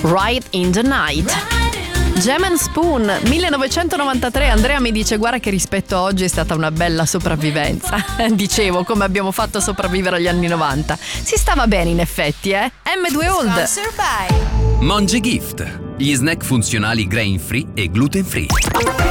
Right in the Night. Jam and Spoon, 1993. Andrea mi dice: guarda che rispetto a oggi è stata una bella sopravvivenza. Dicevo, come abbiamo fatto a sopravvivere agli anni 90. Si stava bene in effetti, M2 Old. Monge Gift, gli snack funzionali grain free e gluten free.